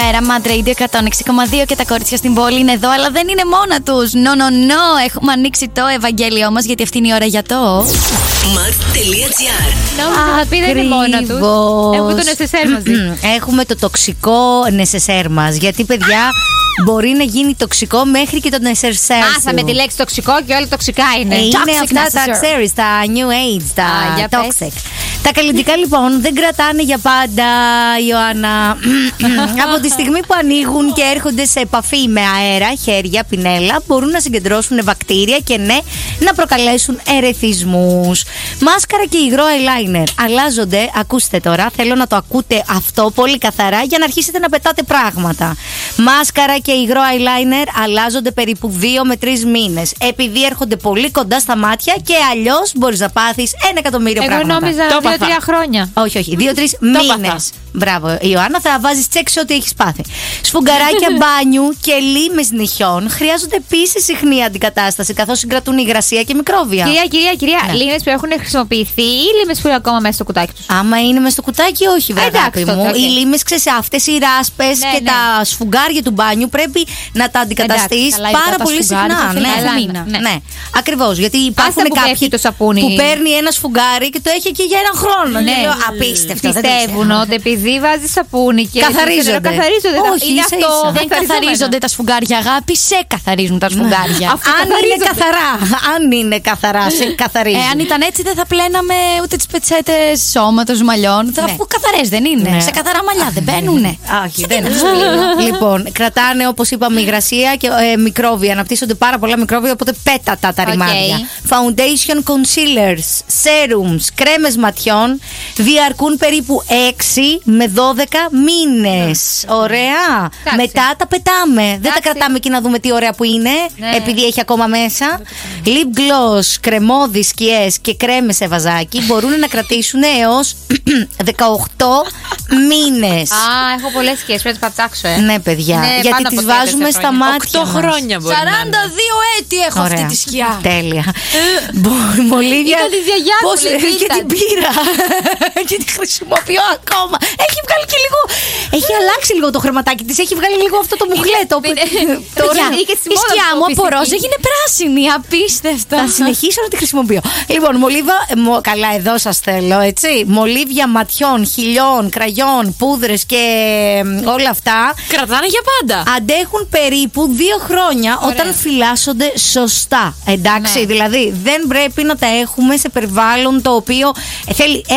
καλημέρα. Mad Radio 106,2 και τα κορίτσια στην πόλη είναι εδώ, αλλά δεν είναι μόνα τους. No. Έχουμε ανοίξει το Ευαγγέλιό μας, γιατί αυτή είναι η ώρα για το. Mad.gr. Θα πει δεν είναι μόνα τους. Έχουμε το νεσεσέρ μας. Έχουμε το τοξικό νεσεσέρ μας. Γιατί, παιδιά, μπορεί να γίνει τοξικό μέχρι και το νεσεσέρ. Άσα με τη λέξη τοξικό και όλα τοξικά είναι. Είναι αυτά τα ξέρεις, τα New Age, τα toxic. Τα καλλιτικά λοιπόν δεν κρατάνε για πάντα, Ιωάννα. Από τη στιγμή που ανοίγουν και έρχονται σε επαφή με αέρα, χέρια, πινέλα, μπορούν να συγκεντρώσουν βακτήρια και να προκαλέσουν ερεθισμούς. Μάσκαρα και υγρό eyeliner αλλάζονται. Ακούστε τώρα, θέλω να το ακούτε αυτό πολύ καθαρά για να αρχίσετε να πετάτε πράγματα. Μάσκαρα και υγρό eyeliner αλλάζονται περίπου 2 με 3 μήνες. Επειδή έρχονται πολύ κοντά στα μάτια και αλλιώς μπορείς να πάθεις 1.000.000 πράγματα. Εγώ νόμιζα 2-3 χρόνια. Όχι, 2-3 μήνες. Μπράβο, Ιωάννα, θα βάζεις τσέκ σε ό,τι έχεις πάθει. Σφουγγαράκια μπάνιου και λίμες νυχιών χρειάζονται επίσης συχνή αντικατάσταση, καθώς συγκρατούν υγρασία και μικρόβια. Κυρία, λίμες που έχουν χρησιμοποιηθεί ή λίμες που είναι ακόμα μέσα στο κουτάκι τους? Άμα είναι μέσα στο κουτάκι, όχι, βέβαια. Οι λίμες, ξέρεις, αυτές οι ράσπες και τα σφουγγάρια του μπάνιου πρέπει να τα αντικαταστείς πάρα πολύ συχνά. Ναι, ακριβώς. Γιατί υπάρχουν κάποιοι που παίρνει ένα σφουγγάρι και το έχει εκεί για 1 χρόνο. Ναι, απίστευτο. Πιστεύουν ότι επειδή βάζει σαπούνι και καθαρίζονται. Όχι, είναι αυτό. Δεν καθαρίζονται τα σφουγγάρια, αγάπη, σε καθαρίζουν τα σφουγγάρια. Αν είναι καθαρά, σε καθαρίζουν. Αν ήταν έτσι, δεν θα πλέναμε ούτε τις πετσέτες σώματος, μαλλιών. Αφού καθαρές δεν είναι. Σε καθαρά μαλλιά δεν μπαίνουνε. Όχι, δεν είναι. Λοιπόν, κρατάνε, όπως είπαμε, υγρασία και μικρόβια. Αναπτύσσονται πάρα πολλά μικρόβια, οπότε πέτατα τα ρημάδια. Foundation, concealers, serums, κρέμες ματιών διαρκούν περίπου 6 με 12 μήνες. Ωραία. Μετά τα πετάμε. Δεν τα κρατάμε εκεί να δούμε τι ωραία που είναι, επειδή έχει ακόμα μέσα. Lip gloss, κρεμώδεις, σκιές και κρέμες σε βαζάκι μπορούν να κρατήσουν έως 18 μήνες. Έχω πολλές σκιές, πρέπει να πατάξω. Ναι, παιδιά. Γιατί τις βάζουμε στα μάτια. 8 χρόνια μπορεί. 42 έτη έχω αυτή τη σκιά. Τέλεια. Μολύβια. Ήταν τη γιαγιά μου. Και την πήρα. Και τη χρησιμοποιώ ακόμα. Έχει βγάλει και λίγο. Έχει αλλάξει λίγο το χρηματάκι της. Έχει βγάλει λίγο αυτό το μουχλέτο. Η σκιά μου από ροζ έγινε πράσινη. Απίστευτο. Θα συνεχίσω να τη χρησιμοποιώ. Λοιπόν, μολύβα. Καλά, εδώ σας θέλω, έτσι. Μολύβια ματιών, χιλιών, κραγιών, πούδρες και όλα αυτά. Κρατάνε για πάντα. Αντέχουν περίπου 2 χρόνια όταν φυλάσσονται σωστά. Εντάξει, δηλαδή δεν πρέπει να τα έχουμε σε περιβάλλον το οποίο θέλει